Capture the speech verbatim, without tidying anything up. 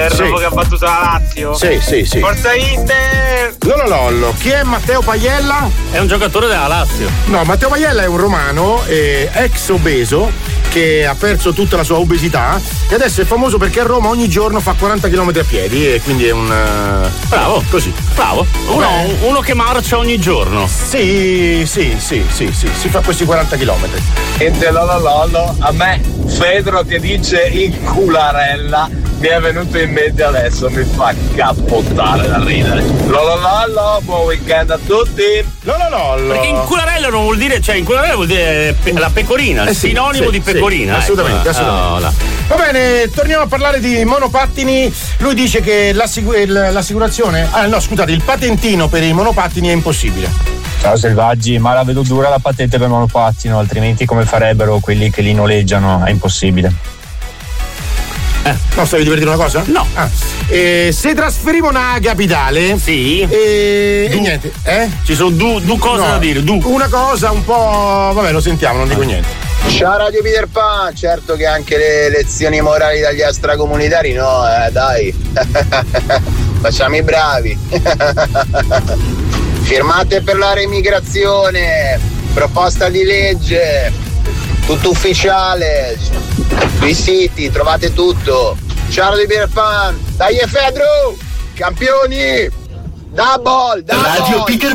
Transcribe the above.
Sì. Che ha battuto la Lazio. Sì, sì, sì. Forza Inter. Lollo Lollo, chi è Matteo Paiella? È un giocatore della Lazio. No, Matteo Paiella è un romano, eh, ex obeso, che ha perso tutta la sua obesità e adesso è famoso perché a Roma ogni giorno fa quaranta chilometri a piedi e quindi è un... Uh, bravo, così. Bravo. Uno, uno che marcia ogni giorno. Sì, sì, sì, sì, sì, si fa questi quaranta chilometri. Niente lollo lollo, a me Fedro che dice incularella mi è venuto in mente adesso, mi fa cappottare da ridere. Lollo lollo, buon weekend a tutti. Lollo lollo. Perché incularella non vuol dire, cioè incularella vuol dire pe- la pecorina, il eh sì, sinonimo sì, di pecorina. Sì, assolutamente, ecco. assolutamente. Oh, Va bene, torniamo a parlare di monopattini. Lui dice che l'assicu- l'assicurazione, ah no scusate, il patentino per i monopattini è impossibile. Ciao selvaggi, ma la vedo dura la patente per monopattino, altrimenti come farebbero quelli che li noleggiano? È impossibile. Eh, no, stavi divertendo una cosa? No. Ah. Eh, se trasferiamo una capitale. Sì. E, e niente, eh? Ci sono due du cose no, da dire, du. Una cosa un po'. Vabbè, lo sentiamo, non dico niente. Ciao Radio Peter Pan, certo che anche le lezioni morali dagli extracomunitari, no, eh, dai. Facciamo i bravi. Firmate per la reimmigrazione, proposta di legge, tutto ufficiale, sui siti trovate tutto. Ciao di Peter Pan, dai Fedro, campioni, double, double. Radio Peter